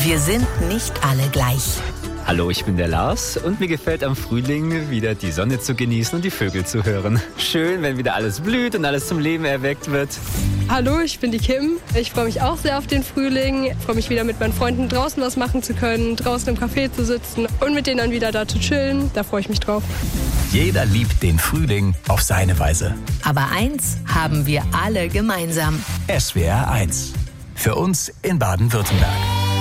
Wir sind nicht alle gleich. Hallo, ich bin der Lars und mir gefällt am Frühling wieder die Sonne zu genießen und die Vögel zu hören. Schön, wenn wieder alles blüht und alles zum Leben erweckt wird. Hallo, ich bin die Kim. Ich freue mich auch sehr auf den Frühling. Ich freue mich wieder mit meinen Freunden draußen was machen zu können, draußen im Café zu sitzen und mit denen dann wieder da zu chillen. Da freue ich mich drauf. Jeder liebt den Frühling auf seine Weise. Aber eins haben wir alle gemeinsam. SWR 1. Für uns in Baden-Württemberg.